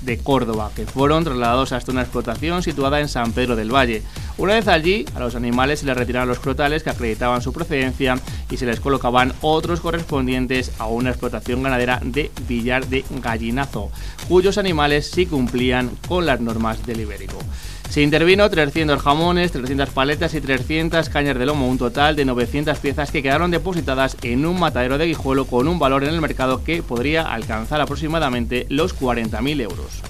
de Córdoba, que fueron trasladados hasta una explotación situada en San Pedro del Valle. Una vez allí, a los animales se les retiraron los crotales que acreditaban su procedencia y se les colocaban otros correspondientes a una explotación ganadera de Villar de Gallinazo, cuyos animales sí cumplían con las normas del ibérico. Se intervino 300 jamones, 300 paletas y 300 cañas de lomo, un total de 900 piezas que quedaron depositadas en un matadero de Guijuelo con un valor en el mercado que podría alcanzar aproximadamente los 40.000 euros.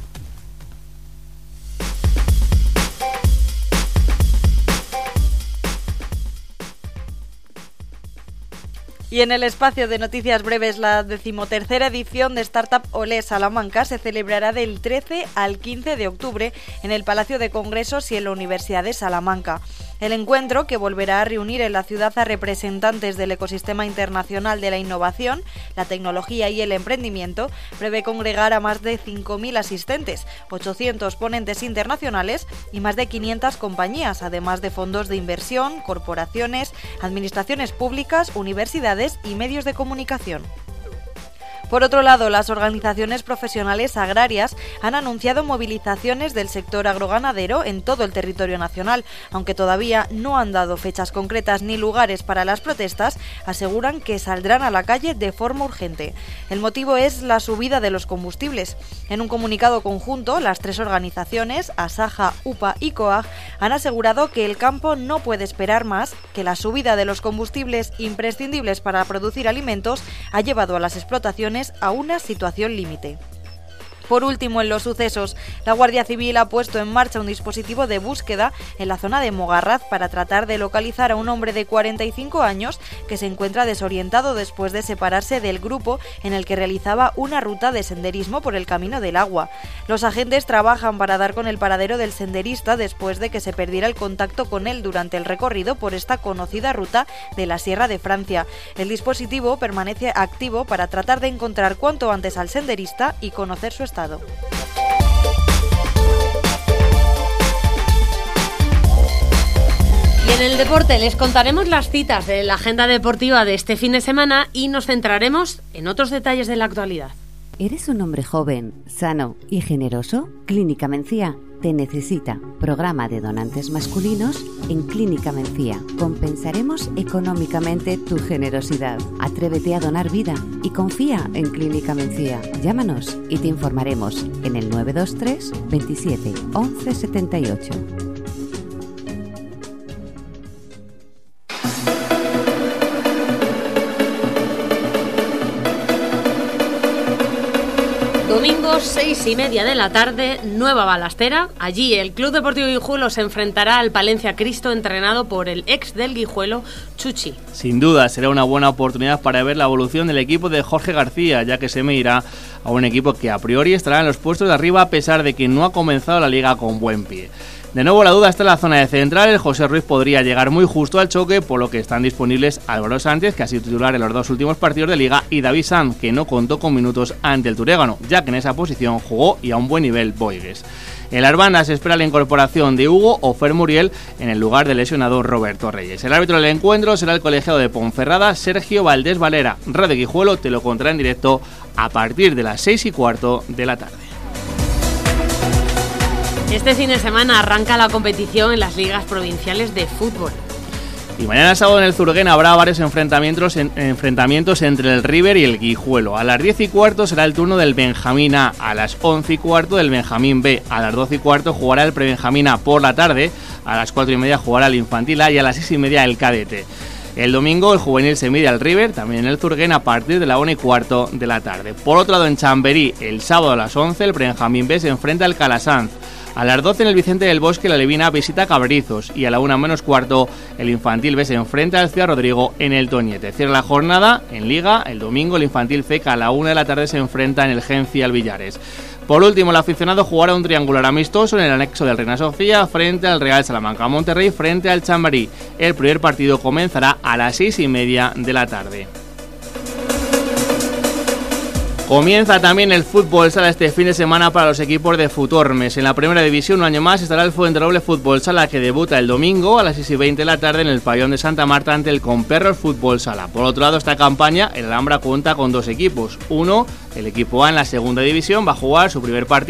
Y en el espacio de noticias breves, la 13ª edición de Startup Olé Salamanca se celebrará del 13 al 15 de octubre en el Palacio de Congresos y en la Universidad de Salamanca. El encuentro, que volverá a reunir en la ciudad a representantes del ecosistema internacional de la innovación, la tecnología y el emprendimiento, prevé congregar a más de 5.000 asistentes, 800 ponentes internacionales y más de 500 compañías, además de fondos de inversión, corporaciones, administraciones públicas, universidades y medios de comunicación. Por otro lado, las organizaciones profesionales agrarias han anunciado movilizaciones del sector agroganadero en todo el territorio nacional. Aunque todavía no han dado fechas concretas ni lugares para las protestas, aseguran que saldrán a la calle de forma urgente. El motivo es la subida de los combustibles. En un comunicado conjunto, las tres organizaciones, Asaja, UPA y COAG, han asegurado que el campo no puede esperar más, que la subida de los combustibles imprescindibles para producir alimentos ha llevado a las explotaciones a una situación límite. Por último, en los sucesos, la Guardia Civil ha puesto en marcha un dispositivo de búsqueda en la zona de Mogarraz para tratar de localizar a un hombre de 45 años que se encuentra desorientado después de separarse del grupo en el que realizaba una ruta de senderismo por el Camino del Agua. Los agentes trabajan para dar con el paradero del senderista después de que se perdiera el contacto con él durante el recorrido por esta conocida ruta de la Sierra de Francia. El dispositivo permanece activo para tratar de encontrar cuanto antes al senderista y conocer su estado. Y en el deporte les contaremos las citas de la agenda deportiva de este fin de semana y nos centraremos en otros detalles de la actualidad. ¿Eres un hombre joven, sano y generoso? Clínica Mencía te necesita. Programa de donantes masculinos en Clínica Mencía. Compensaremos económicamente tu generosidad. Atrévete a donar vida y confía en Clínica Mencía. Llámanos y te informaremos en el 923 27 11 78. Domingo, 6:30 de la tarde, Nueva Balastera. Allí el Club Deportivo Guijuelo se enfrentará al Palencia Cristo, entrenado por el ex del Guijuelo, Chuchi. Sin duda, será una buena oportunidad para ver la evolución del equipo de Jorge García, ya que se medirá a un equipo que a priori estará en los puestos de arriba a pesar de que no ha comenzado la liga con buen pie. De nuevo la duda está en la zona de centrales. José Ruiz podría llegar muy justo al choque, por lo que están disponibles Álvaro Sánchez, que ha sido titular en los dos últimos partidos de liga, y David Sanz, que no contó con minutos ante el Turégano, ya que en esa posición jugó y a un buen nivel Boigues. En las bandas se espera la incorporación de Hugo o Fer Muriel en el lugar del lesionado Roberto Reyes. El árbitro del encuentro será el colegiado de Ponferrada, Sergio Valdés Valera. Radio Guijuelo te lo contará en directo a partir de las 6:15 de la tarde. Este fin de semana arranca la competición en las ligas provinciales de fútbol. Y mañana sábado en el Zurguén habrá varios enfrentamientos entre el River y el Guijuelo. A las 10:15 será el turno del Benjamín A, a las 11:15 del Benjamín B, a las 12:15 jugará el Prebenjamín A por la tarde, a las 4:30 jugará el Infantil A y a las 6:30 el Cadete. El domingo el juvenil se mide al River, también en el Zurguén, a partir de la 1:15 de la tarde. Por otro lado, en Chamberí, el sábado a las 11 el Benjamín B se enfrenta al Calasanz. A las 12 en el Vicente del Bosque la Levina visita Cabrizos y a la 1:15 el Infantil B se enfrenta al Ciudad Rodrigo en el Toñete. Cierra la jornada en Liga, el domingo el Infantil C, que a la 1 de la tarde se enfrenta en el Gencia al Villares. Por último, el aficionado jugará un triangular amistoso en el anexo del Reina Sofía frente al Real Salamanca Monterrey frente al Chamberí. El primer partido comenzará a las 6:30 de la tarde. Comienza también el fútbol sala este fin de semana para los equipos de Futormes. En la primera división, un año más, estará el Fuenteroble Fútbol Sala, que debuta el domingo a las 6:20 de la tarde en el pabellón de Santa Marta ante el Comperros Fútbol Sala. Por otro lado, esta campaña, el Alhambra cuenta con dos equipos. Uno, el equipo A en la segunda división, va a jugar su primer partido